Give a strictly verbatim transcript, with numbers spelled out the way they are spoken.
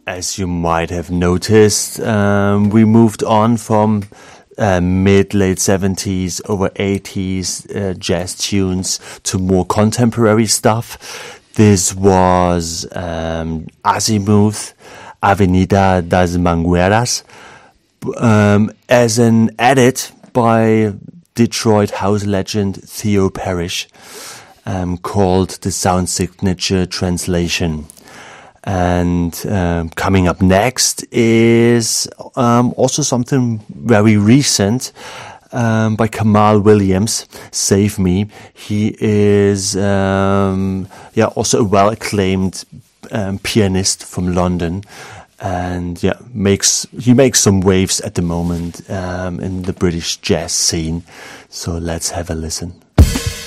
as you might have noticed, um, we moved on from uh, mid-late seventies, over eighties uh, jazz tunes to more contemporary stuff. This was um, Azimuth, Avenida das Mangueiras, um, as an edit by Detroit house legend Theo Parrish, um, called the Sound Signature Translation. And um, coming up next is um, also something very recent um, by Kamal Williams, Save Me. He is um, yeah also a well-acclaimed um, pianist from London, and yeah makes he makes some waves at the moment um, in the British jazz scene. So let's have a listen.